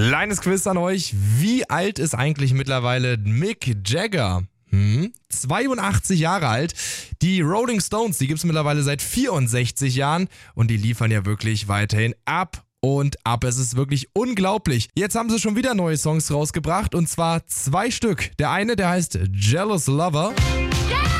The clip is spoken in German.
Kleines Quiz an euch. Wie alt ist eigentlich mittlerweile Mick Jagger? 82 Jahre alt. Die Rolling Stones, die gibt es mittlerweile seit 64 Jahren und die liefern ja wirklich weiterhin ab und ab. Es ist wirklich unglaublich. Jetzt haben sie schon wieder neue Songs rausgebracht und zwar 2 Stück. Der eine, der heißt Jealous Lover.